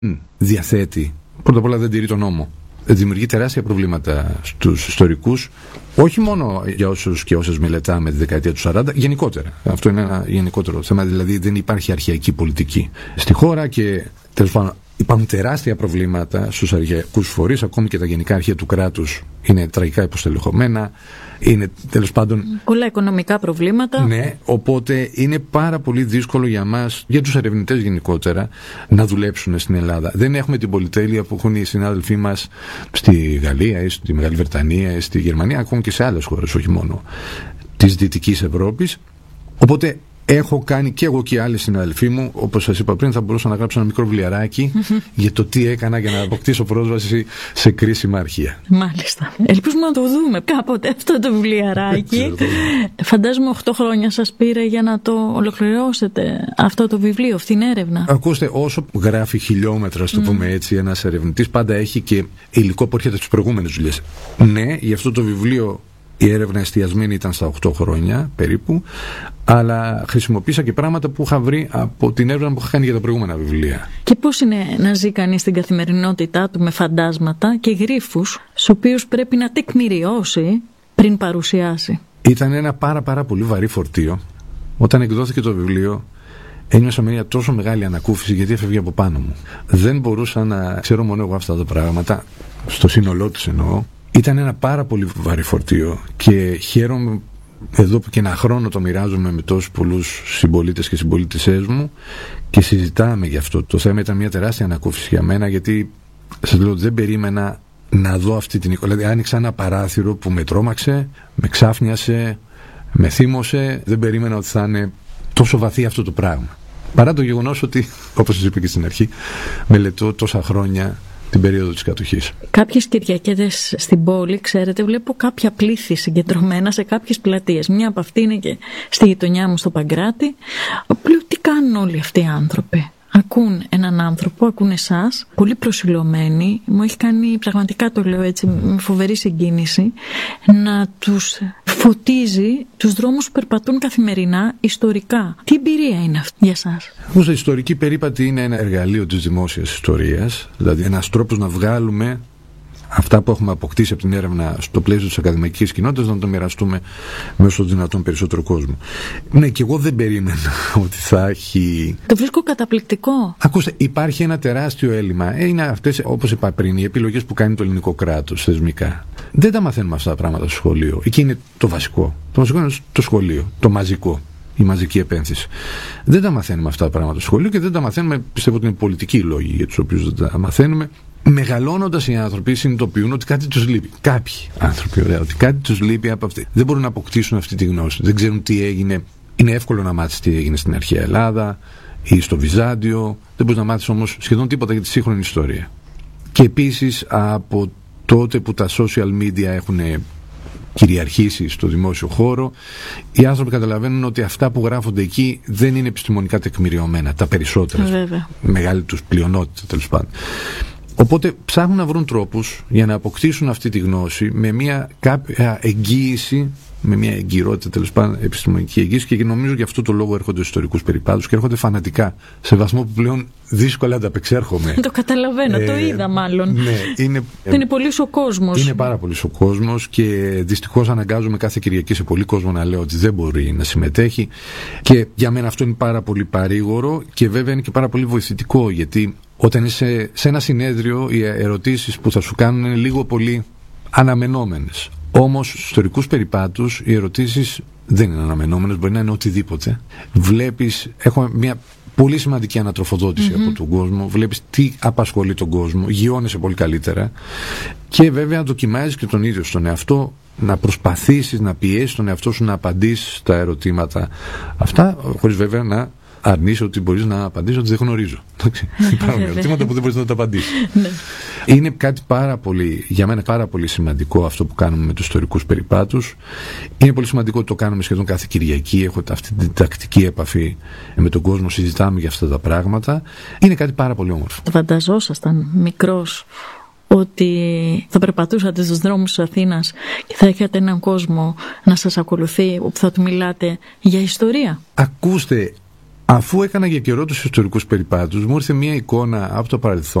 διαθέτει, πρώτα απ' όλα δεν τηρεί τον νόμο. Δημιουργεί τεράστια προβλήματα στους ιστορικούς, όχι μόνο για όσους και όσες μελετάμε τη δεκαετία του 40, γενικότερα. Αυτό είναι ένα γενικότερο θέμα, δηλαδή δεν υπάρχει αρχαιακή πολιτική στη χώρα και τέλος πάντων υπάρχουν τεράστια προβλήματα στους αρχαιακούς φορείς, ακόμη και τα γενικά αρχεία του κράτους είναι τραγικά υποστελεχωμένα, είναι τέλος πάντων πολλά οικονομικά προβλήματα. Ναι, οπότε είναι πάρα πολύ δύσκολο για μας, για τους ερευνητές γενικότερα, να δουλέψουν στην Ελλάδα. Δεν έχουμε την πολυτέλεια που έχουν οι συνάδελφοί μας στη Γαλλία ή στη Μεγάλη Βρετανία ή στη Γερμανία, ακόμη και σε άλλες χώρες, όχι μόνο της Δυτικής Ευρώπης. Οπότε έχω κάνει και εγώ και οι άλλοι συναδελφοί μου, όπως σας είπα πριν, θα μπορούσα να γράψω ένα μικρό βιβλιαράκι για το τι έκανα για να αποκτήσω πρόσβαση σε κρίσιμα αρχεία. Μάλιστα. Ελπίζουμε να το δούμε κάποτε αυτό το βιβλιαράκι. Φαντάζομαι 8 χρόνια σας πήρε για να το ολοκληρώσετε αυτό το βιβλίο, αυτή την έρευνα. Ακούστε, όσο γράφει χιλιόμετρα, στο πούμε έτσι, ένας ερευνητής, πάντα έχει και υλικό που έρχεται στις προηγούμενες δουλειές. Ναι, γι' αυτό το βιβλίο η έρευνα εστιασμένη ήταν στα 8 χρόνια περίπου, αλλά χρησιμοποίησα και πράγματα που είχα βρει από την έρευνα που είχα κάνει για τα προηγούμενα βιβλία. Και πώς είναι να ζει κανείς στην καθημερινότητά του με φαντάσματα και γρίφους, στους οποίους πρέπει να τεκμηριώσει πριν παρουσιάσει? Ήταν ένα πάρα πολύ βαρύ φορτίο. Όταν εκδόθηκε το βιβλίο, ένιωσα μια τόσο μεγάλη ανακούφιση, γιατί έφευγε από πάνω μου. Δεν μπορούσα να ξέρω μόνο εγώ αυτά τα πράγματα, στο σύνολό τους εννοώ. Ήταν ένα πάρα πολύ βαρύ φορτίο και χαίρομαι εδώ που και ένα χρόνο το μοιράζομαι με τόσους πολλούς συμπολίτες και συμπολίτησές μου και συζητάμε γι' αυτό. Το θέμα ήταν μια τεράστια ανακούφιση για μένα, γιατί σας λέω ότι δεν περίμενα να δω αυτή την εικόνα. Δηλαδή άνοιξα ένα παράθυρο που με τρόμαξε, με ξάφνιασε, με θύμωσε. Δεν περίμενα ότι θα είναι τόσο βαθύ αυτό το πράγμα. Παρά το γεγονός ότι, όπως σας είπα και στην αρχή, μελετώ τόσα χρόνια την περίοδο της κατοχής. Κάποιες Κυριακές στην πόλη, ξέρετε, βλέπω κάποια πλήθη συγκεντρωμένα σε κάποιες πλατείες. Μια από αυτή είναι και στη γειτονιά μου στο Παγκράτη. Λέω, τι κάνουν όλοι αυτοί οι άνθρωποι? Ακούν έναν άνθρωπο, ακούν εσάς, πολύ προσιλωμένοι. Μου έχει κάνει, πραγματικά το λέω έτσι, με φοβερή συγκίνηση, να τους φωτίζει τους δρόμους που περπατούν καθημερινά ιστορικά. Τι εμπειρία είναι αυτή για σας? Η ιστορική περίπατη είναι ένα εργαλείο της δημόσιας ιστορίας, δηλαδή ένας τρόπος να βγάλουμε αυτά που έχουμε αποκτήσει από την έρευνα στο πλαίσιο της ακαδημαϊκής κοινότητας, να το μοιραστούμε μέσω δυνατόν περισσότερο κόσμο. Ναι, και εγώ δεν περίμενα ότι θα έχει. Το βρίσκω καταπληκτικό. Ακούστε, υπάρχει ένα τεράστιο έλλειμμα. Είναι αυτές, όπως είπα πριν, οι επιλογές που κάνει το ελληνικό κράτος θεσμικά. Δεν τα μαθαίνουμε αυτά τα πράγματα στο σχολείο. Εκεί είναι το βασικό. Το βασικό είναι το σχολείο, το μαζικό. Η μαζική επένθυση. Δεν τα μαθαίνουμε αυτά τα πράγματα στο σχολείο και δεν τα μαθαίνουμε, πιστεύω ότι είναι πολιτικοί οι λόγοι για τους οποίους δεν τα μαθαίνουμε. Μεγαλώνοντας, οι άνθρωποι συνειδητοποιούν ότι κάτι τους λείπει. Κάποιοι άνθρωποι, ωραία, ότι κάτι τους λείπει από αυτή. Δεν μπορούν να αποκτήσουν αυτή τη γνώση. Δεν ξέρουν τι έγινε. Είναι εύκολο να μάθεις τι έγινε στην αρχαία Ελλάδα ή στο Βυζάντιο. Δεν μπορείς να μάθεις όμως σχεδόν τίποτα για τη σύγχρονη ιστορία. Και επίσης από τότε που τα social media έχουν κυριαρχήσει στο δημόσιο χώρο, οι άνθρωποι καταλαβαίνουν ότι αυτά που γράφονται εκεί δεν είναι επιστημονικά τεκμηριωμένα. Τα περισσότερα. Βέβαια. Μεγάλη τους πλειονότητα, τέλος πάντων. Οπότε ψάχνουν να βρουν τρόπους για να αποκτήσουν αυτή τη γνώση με μια κάποια εγγύηση, με μια εγκυρότητα, τέλος πάντων, επιστημονική εγγύηση, και νομίζω γι' αυτό το λόγο έρχονται στους ιστορικούς περιπάτους και έρχονται φανατικά, σε βαθμό που πλέον δύσκολα ανταπεξέρχομαι. Το καταλαβαίνω, το είδα μάλλον. Ναι, είναι πολύς ο κόσμος. Είναι πάρα πολύς ο κόσμος και δυστυχώς αναγκάζομαι κάθε Κυριακή σε πολύ κόσμο να λέω ότι δεν μπορεί να συμμετέχει, και για μένα αυτό είναι πάρα πολύ παρήγορο και βέβαια είναι και πάρα πολύ βοηθητικό, γιατί όταν είσαι σε ένα συνέδριο, οι ερωτήσεις που θα σου κάνουν είναι λίγο πολύ αναμενόμενες. Όμως στους ιστορικούς περιπάτους οι ερωτήσεις δεν είναι αναμενόμενες, μπορεί να είναι οτιδήποτε. Βλέπεις, έχω μια πολύ σημαντική ανατροφοδότηση από τον κόσμο, βλέπεις τι απασχολεί τον κόσμο, γιώνεσαι πολύ καλύτερα και βέβαια δοκιμάζεις και τον ίδιο στον εαυτό, να προσπαθήσεις να πιέσεις τον εαυτό σου να απαντήσεις στα ερωτήματα αυτά, χωρίς βέβαια να αρνείσαι ότι μπορείς να απαντήσεις ότι δεν γνωρίζω. Υπάρχουν ερωτήματα που δεν μπορείς να τα απαντήσεις. Είναι κάτι πάρα πολύ, για μένα πάρα πολύ σημαντικό αυτό που κάνουμε με τους ιστορικούς περιπάτους. Είναι πολύ σημαντικό ότι το κάνουμε σχεδόν κάθε Κυριακή. Έχω αυτή την τακτική επαφή με τον κόσμο, συζητάμε για αυτά τα πράγματα. Είναι κάτι πάρα πολύ όμορφο. Φανταζόσασταν μικρός ότι θα περπατούσατε στους δρόμους της Αθήνας και θα έχετε έναν κόσμο να σας ακολουθεί, όπου θα του μιλάτε για ιστορία? Ακούστε, Αφού έκανα για καιρό τους ιστορικούς περιπάτους, μου ήρθε μια εικόνα από το παρελθόν